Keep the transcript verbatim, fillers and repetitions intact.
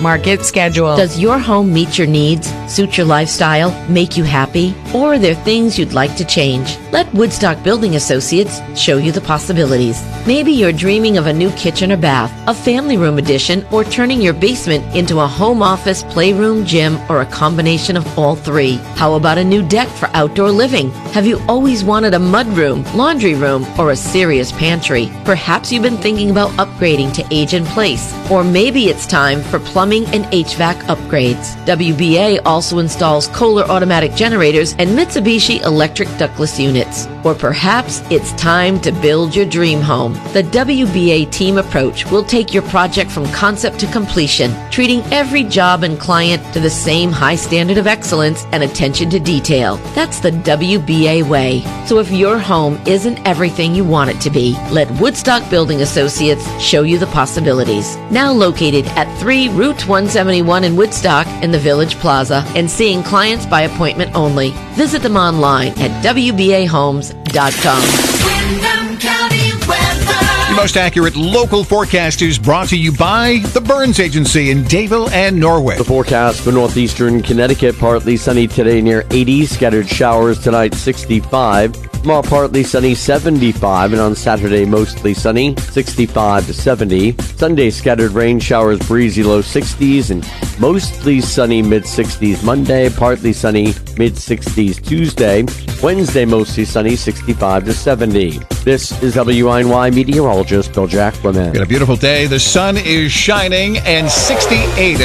Market schedule. Does your home meet your needs, suit your lifestyle, make you happy? Or are there things you'd like to change? Let Woodstock Building Associates show you the possibilities. Maybe you're dreaming of a new kitchen or bath, a family room addition, or turning your basement into a home office, playroom, gym, or a combination of all three. How about a new deck for outdoor living? Have you always wanted a mudroom, laundry room, or a serious pantry? Perhaps you've been thinking about upgrading to age in place. Or maybe it's time for plumbing and H V A C upgrades. W B A also installs Kohler automatic generators and Mitsubishi electric ductless units. Or perhaps it's time to build your dream home. The W B A team approach will take your project from concept to completion, treating every job and client to the same high standard of excellence and attention to detail. That's the W B A way. So if your home isn't everything you want it to be, let Woodstock Building Associates show you the possibilities. Now located at three Route one seventy-one in Woodstock in the Village Plaza and seeing clients by appointment only. Visit them online at W B A homes dot com. Windham County weather. The most accurate local forecast is brought to you by the Burns Agency in Dayville and Norway. The forecast for northeastern Connecticut, partly sunny today near eighty, scattered showers tonight sixty-five. Tomorrow partly sunny seventy-five, and on Saturday mostly sunny sixty-five to seventy. Sunday scattered rain showers, breezy low sixties, and mostly sunny mid sixties Monday, partly sunny mid sixties Tuesday. Wednesday mostly sunny sixty-five to seventy. This is W I N Y meteorologist Bill Jackman. Got a beautiful day. The sun is shining and sixty-eight.